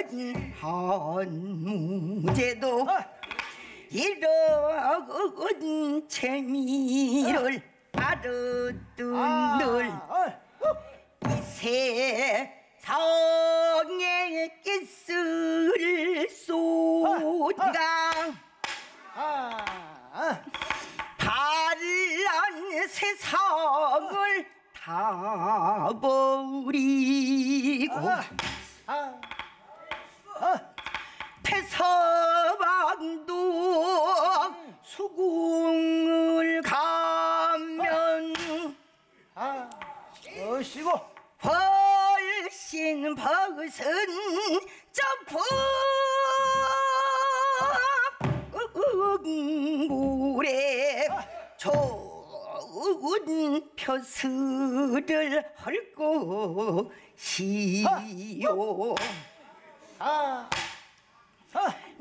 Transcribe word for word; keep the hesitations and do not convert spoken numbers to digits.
한무제도 이런 재미를 알았던 이 세상에 있을 소가 바란 세상을 다 버리고 태서방도 수궁을 가면 어시고 훨씬 벗은 점풍물에 좋은 표수를 할 것이요. 아.